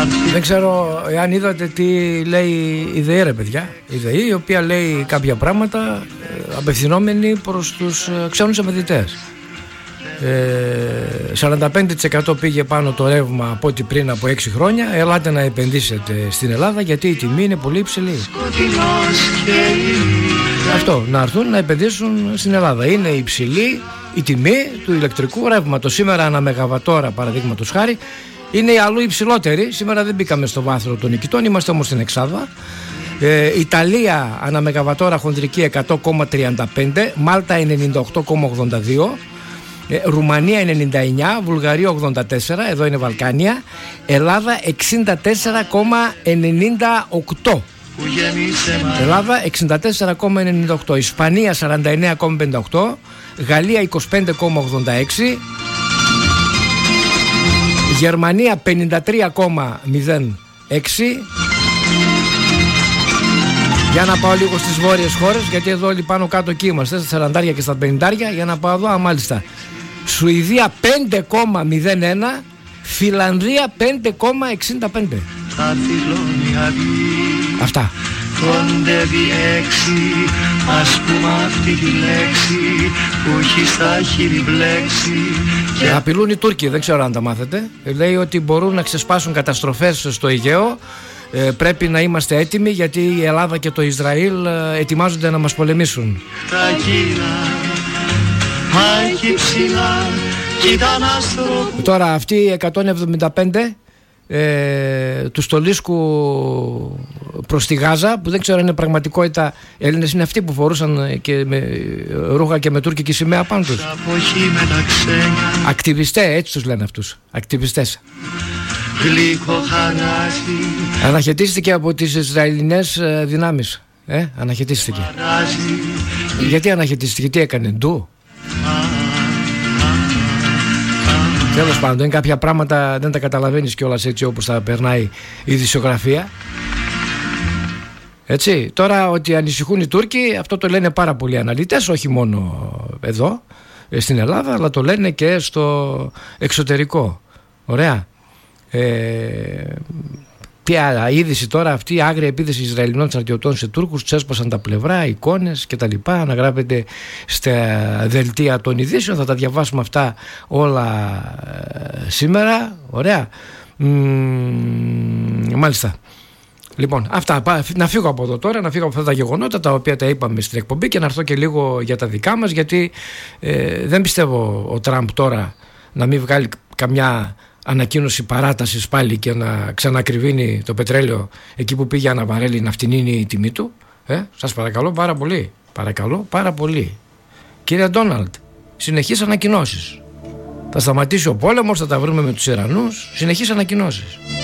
Δεν ξέρω εάν είδατε τι λέει η ΔΕΗ, ρε παιδιά. Η ΔΕΗ, η οποία λέει κάποια πράγματα απευθυνόμενη προς τους ξένους επενδυτές. 45% πήγε πάνω το ρεύμα από ό,τι πριν από 6 χρόνια. Ελάτε να επενδύσετε στην Ελλάδα, γιατί η τιμή είναι πολύ υψηλή. Αυτό, να έρθουν να επενδύσουν στην Ελλάδα. Είναι υψηλή η τιμή του ηλεκτρικού ρεύματος. Σήμερα ανά μεγαβατόρα, παραδείγματος χάρη, είναι αλλού υψηλότερη. Σήμερα δεν μπήκαμε στο βάθρο των νικητών, είμαστε όμως στην εξάδα. Ιταλία ανά μεγαβατόρα χονδρική 100,35, Μάλτα 98,82, Ρουμανία 99, Βουλγαρία 84, εδώ είναι Βαλκάνια, Ελλάδα 64,98. Ελλάδα 64,98, Ισπανία 49,58, Γαλλία 25,86, Γερμανία 53,06. Για να πάω λίγο στις βόρειες χώρες, γιατί εδώ όλοι πάνω κάτω εκεί είμαστε, στα 40 και στα 50, για να πάω εδώ, μάλιστα. Σουηδία 5,01, Φιλανδία 5,65. Αυτά. Κοντεύει 6, ας πούμε αυτή τη λέξη που έχει στα χείλη μπλέξει. Απειλούν οι Τούρκοι, δεν ξέρω αν τα μάθετε. Λέει ότι μπορούν να ξεσπάσουν καταστροφές στο Αιγαίο. Πρέπει να είμαστε έτοιμοι, γιατί η Ελλάδα και το Ισραήλ ετοιμάζονται να μας πολεμήσουν. Τώρα αυτοί οι 175 του Στολίσκου προς τη Γάζα, που δεν ξέρω αν είναι πραγματικότητα Έλληνες, είναι αυτοί που φορούσαν και με ρούχα και με τουρκική σημαία πάνω τους. Ακτιβιστές, έτσι τους λένε αυτούς, ακτιβιστές. Αναχαιτίστηκε από τις Ισραηλινές δυνάμεις. Αναχαιτίστηκε. Γιατί αναχαιτίστηκε, τι έκανε, ντου? Τέλος πάντων, κάποια πράγματα δεν τα καταλαβαίνεις κιόλας έτσι όπως τα περνάει η ειδησιογραφία. Έτσι, τώρα ότι ανησυχούν οι Τούρκοι, αυτό το λένε πάρα πολλοί αναλυτές, όχι μόνο εδώ στην Ελλάδα, αλλά το λένε και στο εξωτερικό. Ωραία. Ποια είδηση τώρα, αυτή η άγρια επίθεση Ισραηλινών στρατιωτών σε Τούρκους, τους έσπασαν τα πλευρά, εικόνες και τα λοιπά, αναγράφεται στα δελτία των ειδήσεων. Θα τα διαβάσουμε αυτά όλα σήμερα. Ωραία. Μάλιστα. Λοιπόν, αυτά, να φύγω από εδώ τώρα, να φύγω από αυτά τα γεγονότα τα οποία τα είπαμε στην εκπομπή και να έρθω και λίγο για τα δικά μας, γιατί δεν πιστεύω ο Τραμπ τώρα να μην βγάλει καμιά ανακοίνωση παράτασης πάλι και να ξανακριβίνει το πετρέλαιο εκεί που πήγε ένα βαρέλι να φτηνίνει η τιμή του. Σας παρακαλώ πάρα πολύ. Παρακαλώ πάρα πολύ. Κύριε Ντόναλντ, συνεχείς ανακοινώσεις. Θα σταματήσει ο πόλεμος, θα τα βρούμε με τους Ιρανούς. Συνεχείς ανακοινώσεις.